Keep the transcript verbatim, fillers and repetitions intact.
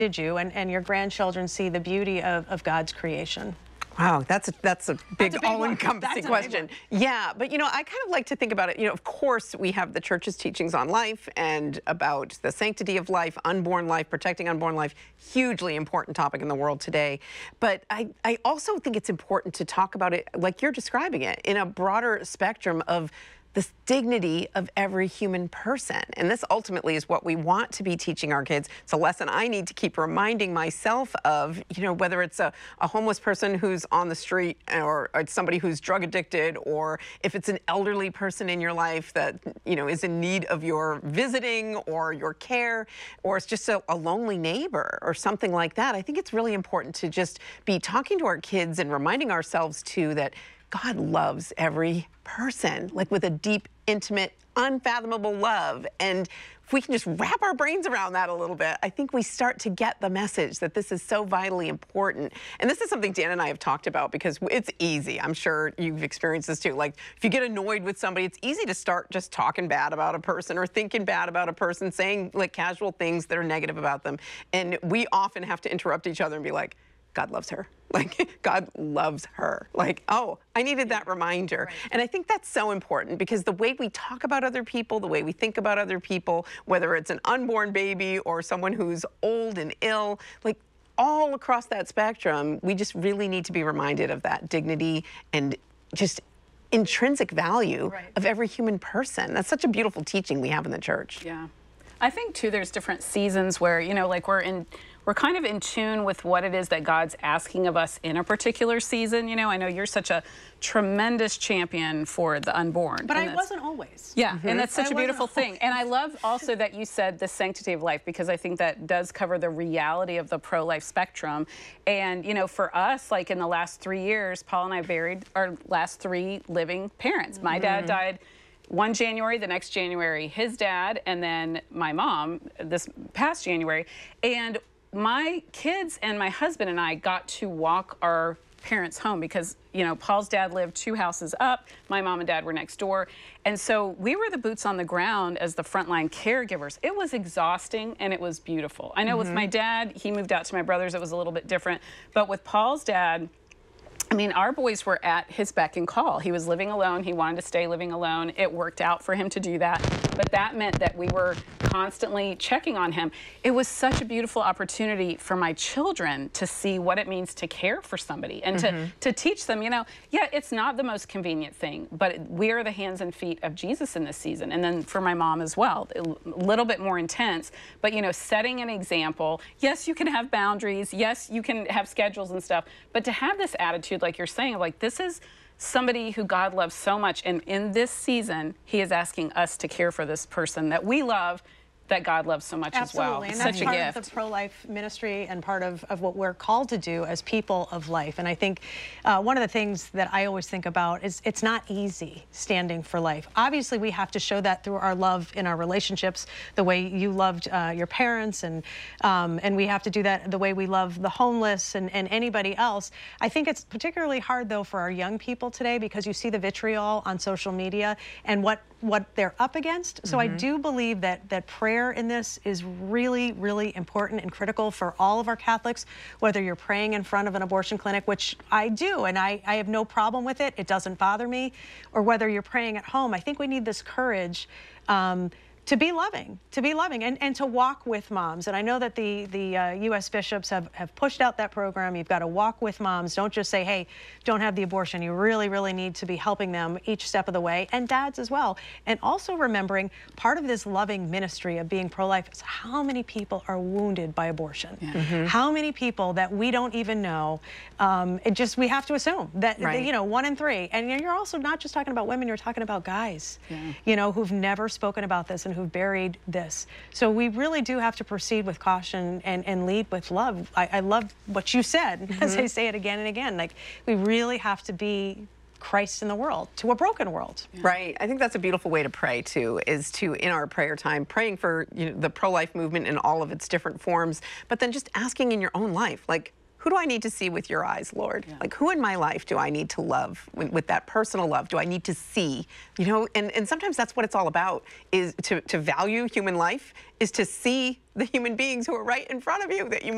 did you and, and your grandchildren see the beauty of, of God's creation? Wow, that's a, that's a big, big all-encompassing question. Yeah, but you know, I kind of like to think about it, you know, of course we have the church's teachings on life and about the sanctity of life, unborn life, protecting unborn life, hugely important topic in the world today. But I, I also think it's important to talk about it like you're describing it, in a broader spectrum of this dignity of every human person. And this ultimately is what we want to be teaching our kids. It's a lesson I need to keep reminding myself of, you know, whether it's a, a homeless person who's on the street, or, or it's somebody who's drug addicted, or if it's an elderly person in your life that, you know, is in need of your visiting or your care, or it's just a, a lonely neighbor or something like that. I think it's really important to just be talking to our kids and reminding ourselves too that God loves every person, like with a deep, intimate, unfathomable love. And if we can just wrap our brains around that a little bit, I think we start to get the message that this is so vitally important. And this is something Dan and I have talked about because it's easy. I'm sure you've experienced this too. Like if you get annoyed with somebody, it's easy to start just talking bad about a person or thinking bad about a person, saying like casual things that are negative about them. And we often have to interrupt each other and be like, God loves her. Like, God loves her. Like, oh, I needed that reminder. Right. And I think that's so important because the way we talk about other people, the way we think about other people, whether it's an unborn baby or someone who's old and ill, like all across that spectrum, we just really need to be reminded of that dignity and just intrinsic value right. of every human person. That's such a beautiful teaching we have in the church. Yeah. I think too there's different seasons where, you know, like we're in we're kind of in tune with what it is that God's asking of us in a particular season. You know, I know you're such a tremendous champion for the unborn. But I wasn't always. Yeah, mm-hmm. and that's such I a beautiful always. thing. And I love also that you said the sanctity of life, because I think that does cover the reality of the pro-life spectrum. And, you know, for us, like in the last three years, Paul and I buried our last three living parents. Mm-hmm. My dad died one January, the next January, his dad, and then my mom this past January. And my kids and my husband and I got to walk our parents home because, you know, Paul's dad lived two houses up. My mom and dad were next door. And so we were the boots on the ground as the frontline caregivers. It was exhausting and it was beautiful. I know mm-hmm. with my dad, he moved out to my brother's. It was a little bit different. But with Paul's dad, I mean, our boys were at his beck and call. He was living alone. He wanted to stay living alone. It worked out for him to do that. But that meant that we were constantly checking on him. It was such a beautiful opportunity for my children to see what it means to care for somebody and mm-hmm. to, to teach them, you know, yeah, it's not the most convenient thing, but we are the hands and feet of Jesus in this season. And then for my mom as well, a little bit more intense, but, you know, setting an example. Yes, you can have boundaries. Yes, you can have schedules and stuff, but to have this attitude, like you're saying, like this is somebody who God loves so much, and in this season he is asking us to care for this person that we love, that God loves so much Absolutely. as And well. that's Such part a gift. of the pro-life ministry and part of, of what we're called to do as people of life. And I think uh, one of the things that I always think about is it's not easy standing for life. Obviously, we have to show that through our love in our relationships, the way you loved uh, your parents, and um, and we have to do that the way we love the homeless and, and anybody else. I think it's particularly hard, though, for our young people today because you see the vitriol on social media and what what they're up against. So mm-hmm. I do believe that that prayer in this is really, really important and critical for all of our Catholics, whether you're praying in front of an abortion clinic, which I do, and I, I have no problem with it, it doesn't bother me, or whether you're praying at home. I think we need this courage um, to be loving, to be loving, and, and to walk with moms. And I know that the, the uh, U S bishops have, have pushed out that program. You've got to walk with moms. Don't just say, hey, don't have the abortion. You really, really need to be helping them each step of the way, and dads as well. And also remembering part of this loving ministry of being pro-life is how many people are wounded by abortion. Yeah. Mm-hmm. How many people that we don't even know, um, it just, we have to assume that, right. that, you know, one in three. And you're also not just talking about women, you're talking about guys, yeah. you know, who've never spoken about this and who've buried this. So we really do have to proceed with caution and, and lead with love. I, I love what you said, mm-hmm. as I say it again and again. Like, we really have to be Christ in the world, to a broken world. Yeah. Right. I think that's a beautiful way to pray too, is to, in our prayer time, praying for, you know, the pro-life movement in all of its different forms, but then just asking in your own life, like, who do I need to see with your eyes, Lord? Yeah. Like, who in my life do I need to love with, with that personal love? Do I need to see? You know, and, and sometimes that's what it's all about, is to, to value human life, is to see the human beings who are right in front of you that you